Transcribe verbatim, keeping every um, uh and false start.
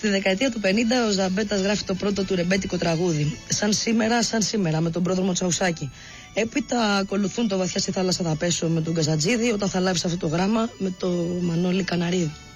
Στη δεκαετία του πενήντα ο Ζαμπέτας γράφει το πρώτο του ρεμπέτικο τραγούδι. Σαν σήμερα, σαν σήμερα, με τον πρόδρομο Τσαουσάκη. Έπειτα ακολουθούν το Βαθιά στη θάλασσα θα πέσω με τον Καζατζίδη, όταν θα λάβεις αυτό το γράμμα με το Μανώλη Καναρίδη.